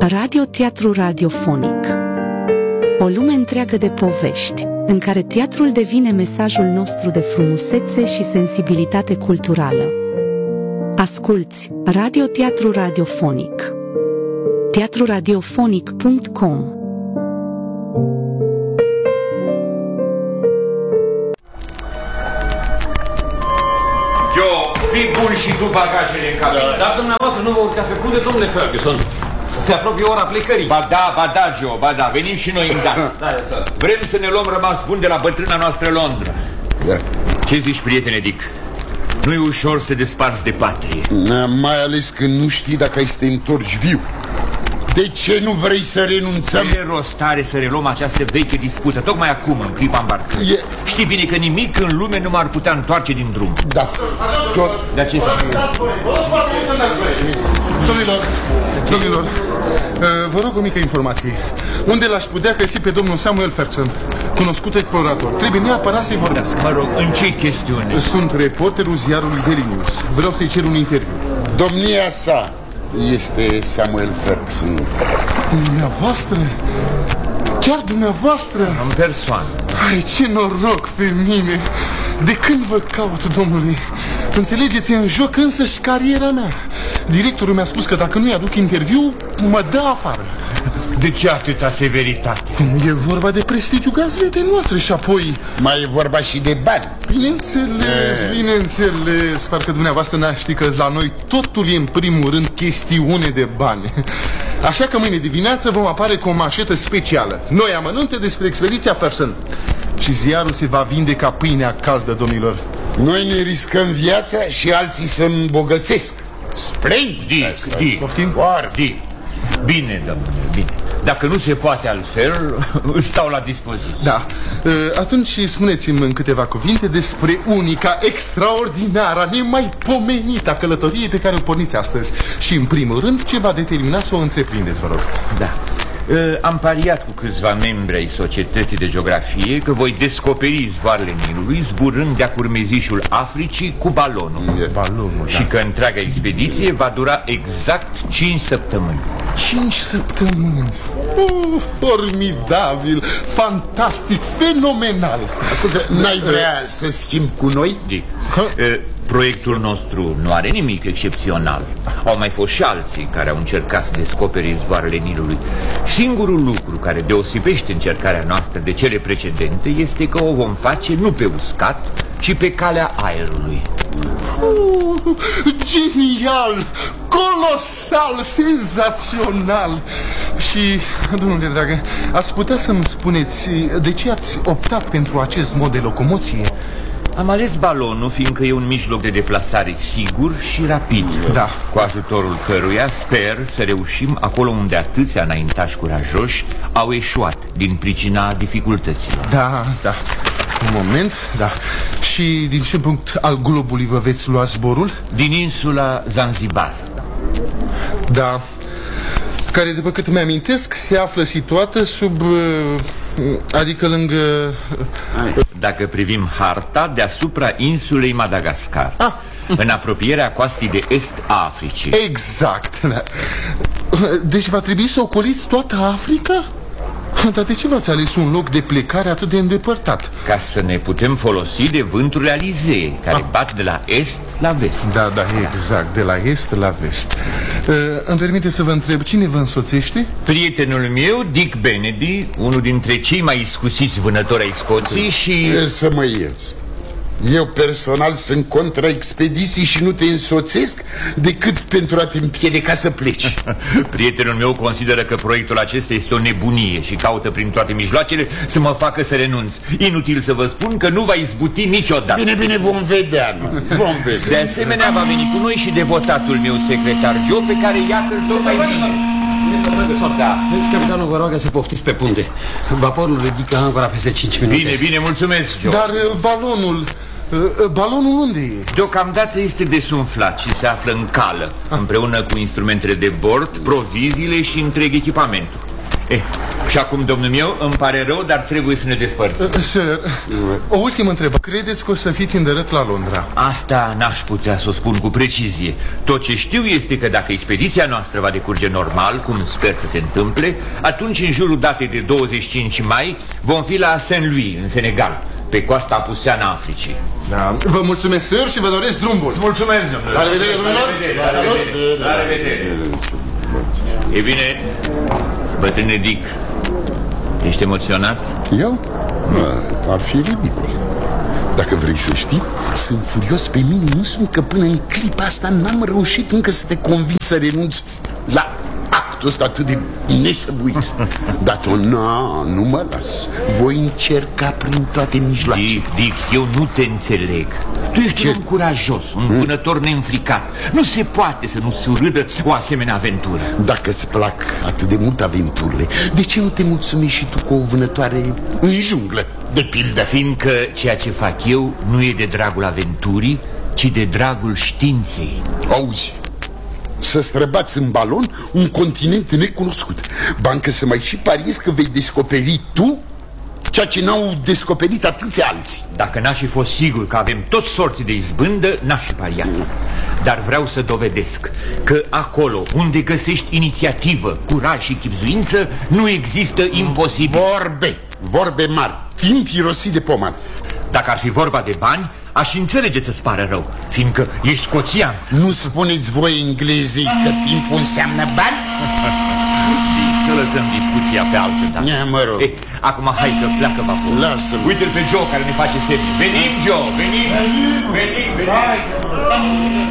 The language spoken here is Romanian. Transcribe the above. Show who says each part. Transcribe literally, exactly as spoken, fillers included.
Speaker 1: Radio Teatru Radiofonic. O lume întreagă de povești, în care teatrul devine mesajul nostru de frumusețe și sensibilitate culturală. Asculți Radio Teatru Radiofonic. teatru radiofonic punct com.
Speaker 2: Joe, fii bun și tu bagajele în cabină.
Speaker 3: Dar dumneavoastră nu vă urcați pe punte, domnule Ferguson. Se apropie ora plecării.
Speaker 2: Ba da, ba da, Joe, ba da, venim și noi în dat.
Speaker 3: Da, da.
Speaker 2: Vrem să ne luăm rămas bun de la bătrâna noastră Londra.
Speaker 4: Da.
Speaker 2: Ce zici, prietene Dick? Nu e ușor să te desparți de patrie.
Speaker 4: Mai ales când nu știi dacă ai să te întorci viu. De ce nu vrei să renunțăm?
Speaker 2: Ce rost are să reluăm această veche dispută tocmai acum, în clipa îmbarcării?
Speaker 4: E...
Speaker 2: Știi bine că nimic în lume nu m-ar putea întoarce din drum.
Speaker 4: Da. Tot.
Speaker 2: De aceea
Speaker 5: Domnilor, domnilor, vă rog o mică informație. Unde l-aș putea găsi pe domnul Samuel Ferguson, cunoscut explorator? Trebuie neapărat să-i vorbească.
Speaker 2: Mă rog, în ce chestiune?
Speaker 5: Sunt reporterul ziarului Daily News. Vreau să-i cer un interviu.
Speaker 4: Domnia sa este Samuel Ferguson.
Speaker 5: Dumneavoastră? Chiar dumneavoastră?
Speaker 2: În persoană.
Speaker 5: Ai, ce noroc pe mine! De când vă caut, domnule? Înțelegeți, în joc însăși cariera mea. Directorul mi-a spus că dacă nu-i aduc interviu, mă dă afară.
Speaker 2: De ce atâta severitate?
Speaker 5: E vorba de prestigiul gazetei noastre și apoi...
Speaker 4: Mai e vorba și de bani.
Speaker 5: Bineînțeles, e... bineînțeles. Parcă dumneavoastră n-a ști că la noi totul e în primul rând chestiune de bani. Așa că mâine dimineață vom apare cu o mașetă specială. Noi amănunte despre expediția Ferguson. Și ziarul se va vinde ca pâinea caldă, domnilor.
Speaker 4: Noi ne riscăm viața și alții să îmbogățesc.
Speaker 2: Splendid, Dick.
Speaker 5: Poftim?
Speaker 2: Dick. Bine, domnule, bine. Dacă nu se poate altfel, stau la dispoziție.
Speaker 5: Da. Atunci spuneți-mi în câteva cuvinte despre unica, extraordinară, nemaipomenită călătorie pe care o porniți astăzi. Și în primul rând, ce va determina să o întreprindeți, vă rog.
Speaker 2: Da. Am pariat cu câțiva membri ai Societății de Geografie că voi descoperi izvoarele Nilului zburând de-a curmezișul Africii cu balonul.
Speaker 5: Balonul,
Speaker 2: Și
Speaker 5: da.
Speaker 2: că întreaga expediție va dura exact cinci săptămâni.
Speaker 5: Cinci săptămâni. Uh, formidabil, fantastic, fenomenal.
Speaker 4: Ascultă, n-ai vrea să schimbi cu noi?
Speaker 2: Dick, uh, proiectul nostru nu are nimic excepțional. Au mai fost și alții care au încercat să descopere izvoarele Nilului. Singurul lucru care deosebește încercarea noastră de cele precedente este că o vom face nu pe uscat, ci pe calea aerului.
Speaker 5: uh, Genial, colosal, senzațional. Și, domnule dragă, ați putea să-mi spuneți de ce ați optat pentru acest mod de locomoție?
Speaker 2: Am ales balonul fiindcă e un mijloc de deplasare sigur și rapid.
Speaker 5: Da.
Speaker 2: Cu ajutorul căruia sper să reușim acolo unde atâția înaintași curajoși au eșuat din pricina dificultăților.
Speaker 5: Da, da. Un moment, da. Și din ce punct al globului vă veți lua zborul?
Speaker 2: Din insula Zanzibar.
Speaker 5: Da. Care, după cât mi-amintesc, se află situată sub... adică lângă...
Speaker 2: Dacă privim harta, deasupra insulei Madagascar,
Speaker 5: ah.
Speaker 2: în apropierea coastei de est a Africii.
Speaker 5: Exact, da. Deci va trebui să ocoliți toată Africa? Dar de ce v-ați ales un loc de plecare atât de îndepărtat?
Speaker 2: Ca să ne putem folosi de vânturile Alizee, care ah. bat de la est la vest.
Speaker 5: Da, da, exact, de la est la vest. uh, Îmi permite să vă întreb, cine vă însoțește?
Speaker 2: Prietenul meu, Dick Benedy, unul dintre cei mai iscusiți vânători ai Scoției și...
Speaker 4: Să mă ierți. Eu personal sunt contra expediții și nu te însoțesc decât pentru a te împiedica să pleci.
Speaker 2: Prietenul meu consideră că proiectul acesta este o nebunie și caută prin toate mijloacele să mă facă să renunț. Inutil să vă spun că nu va izbuti niciodată.
Speaker 4: Bine, bine, vom vedea, nu? Vom vedea.
Speaker 2: De asemenea va veni cu noi și devotatul meu secretar Joe, pe care iată-l tot mai bine.
Speaker 3: Da. Capitanul vă roagă să poftiți pe punte. Vaporul ridică ancora peste cinci minute.
Speaker 2: Bine, bine, mulțumesc, Joe.
Speaker 5: Dar balonul... balonul unde e?
Speaker 2: Deocamdată este desumflat și se află în cală, ah. împreună cu instrumentele de bord, proviziile și întreg echipamentul. Eh, și acum, domnul meu, îmi pare rău, dar trebuie să ne despărțim.
Speaker 5: uh, Sir, o ultimă întrebare. Credeți că o să fiți îndărât la Londra?
Speaker 2: Asta n-aș putea să o spun cu precizie. Tot ce știu este că dacă expediția noastră va decurge normal, cum sper să se întâmple, atunci în jurul datei de douăzeci și cinci mai vom fi la Saint-Louis, în Senegal, pe coasta apuseană a Africii.
Speaker 5: Da. Vă mulțumesc, sir, și vă doresc drum bun.
Speaker 2: Mulțumesc, domnule.
Speaker 5: La revedere, domnilor.
Speaker 2: La revedere. La revedere. E bine, bătrâne Dick, ești emoționat?
Speaker 4: Eu? Bă, ar fi ridicol. Dacă vrei să știi, sunt furios pe mine însumi că până în clipa asta n-am reușit încă să te convins să renunți la actul ăsta atât de nesăbuit. Dar tu, nu, nu mă las. Voi încerca prin toate mijloacele.
Speaker 2: Dick, Dick, eu nu te înțeleg. Tu ești un om curajos, un vânător neînfricat. Nu se poate să nu surâdă o asemenea aventură.
Speaker 4: Dacă îți plac atât de mult aventurile, de ce nu te mulțumești și tu cu o vânătoare în junglă, de pildă?
Speaker 2: Fiindcă ceea ce fac eu nu e de dragul aventurii, ci de dragul științei.
Speaker 4: Auzi, să străbați în balon un continent necunoscut. Bancă să mai și pariez că vei descoperi tu ceea ce n-au descoperit atâția alții.
Speaker 2: Dacă n-aș fi fost sigur că avem tot sorții de izbândă, n-aș fi pariat. Dar vreau să dovedesc că acolo unde găsești inițiativă, curaj și chibzuință, nu există imposibil.
Speaker 4: Vorbe, vorbe mari, timp irosit de poman.
Speaker 2: Dacă ar fi vorba de bani, aș înțelege să-ți pară rău, fiindcă ești scoțian.
Speaker 4: Nu spuneți voi englezii că timpul înseamnă bani?
Speaker 2: Să lăsăm discuția pe altă dată.
Speaker 4: Ia, mă rog.
Speaker 2: Eh, acum hai că pleacă vaporul.
Speaker 4: Lasă-mă.
Speaker 2: Uite-l pe Joe care ne face semne. Venim, Joe, venim. Venim, venim.